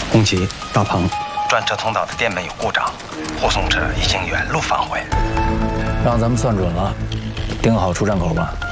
红旗、大鹏， 专车通道的电门有故障，护送车已经原路返回。 让咱们算准了，盯好出站口吧。